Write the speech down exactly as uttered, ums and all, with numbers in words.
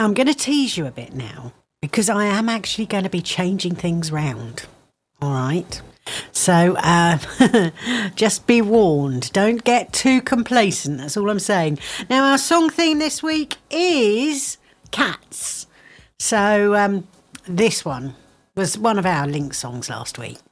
I'm going to tease you a bit now because I am actually going to be changing things round. All right. So uh, just be warned. Don't get too complacent. That's all I'm saying. Now, our song theme this week is cats. So um, this one was one of our Link songs last week.